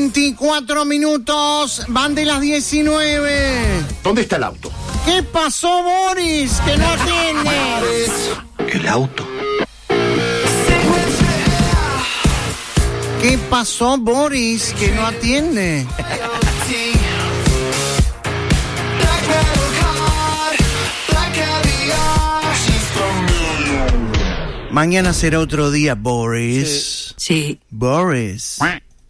24 minutos, van de las 19. ¿Dónde está el auto? ¿Qué pasó, Boris? Que no atiende. El auto. ¿Qué pasó, Boris? Que no atiende. Mañana será otro día, Boris. Sí. Boris.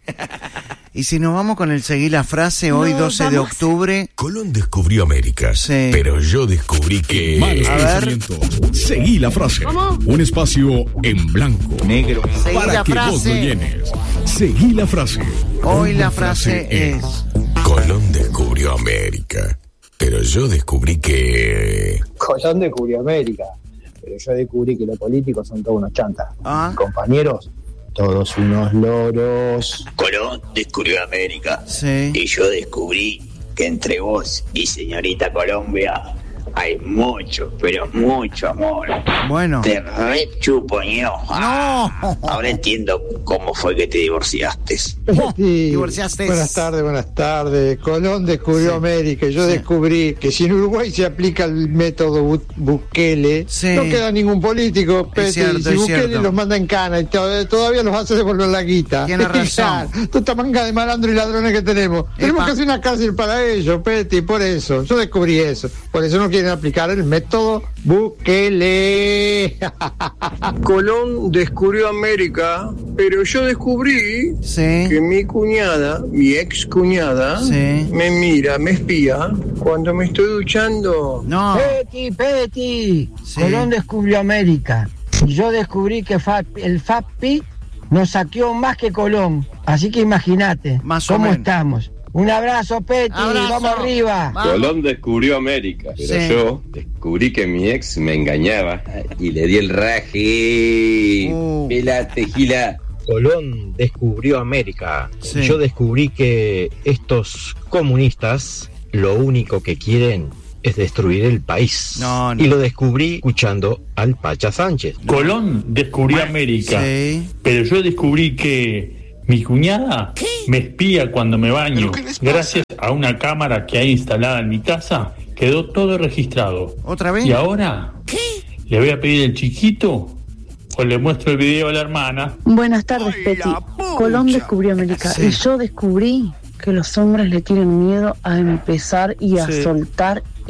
Y si nos vamos con el seguir la frase, hoy 12 de octubre. Colón descubrió América, sí, pero yo descubrí que... Malos pensamientos. Seguí la frase. ¿Cómo? Un espacio en blanco. Negro. Seguí Para la que vos lo frase. llenes. Seguí la frase. Hoy la frase es. Colón descubrió América, pero yo descubrí que... Colón descubrió América, pero yo descubrí que los políticos son todos unos chantas. Ah. Compañeros, todos unos loros. Colón descubrió América. Sí. Y yo descubrí que entre vos y señorita Colombia hay mucho, pero mucho amor. Bueno. Te re chupo, ño. No. Ahora entiendo cómo fue que te divorciaste. Divorciaste. Buenas tardes. Colón descubrió Sí. América. Yo Sí. descubrí que si en Uruguay se aplica el método Bukele, Sí. no queda ningún político. Pete, cierto, y si es Bukele cierto. los manda en cana y todavía los hace devolver la guita. Tiene razón. Claro, toda esta manga de malandros y ladrones que tenemos. Tenemos que hacer una cárcel para ellos, Pete, y por eso. Yo descubrí eso. Por eso no quieren aplicar el método Bukele. Colón descubrió América, pero yo descubrí Sí. que mi cuñada, mi ex cuñada, Sí. me mira, me espía cuando me estoy duchando. No. Peti, Sí. Colón descubrió América. Y yo descubrí que el FAPI nos saqueó más que Colón. Así que imagínate Más o cómo menos. estamos. Un abrazo, Peti, Abrazo. vamos arriba. Vamos. Colón descubrió América, pero Sí. yo descubrí que mi ex me engañaba y le di el raje. Pelate, gila. Colón descubrió América. Sí. Yo descubrí que estos comunistas lo único que quieren es destruir el país. No, no. Y lo descubrí escuchando al Pacha Sánchez. Colón descubrió América, Sí. pero yo descubrí que mi cuñada me espía cuando me baño. Gracias a una cámara que hay instalada en mi casa, quedó todo registrado. ¿Otra vez? Y ahora, le voy a pedir el chiquito o le muestro el video a la hermana. Buenas tardes, Peti. Colón descubrió América Sí. y yo descubrí que los hombres le tienen miedo a empezar y a Sí. soltar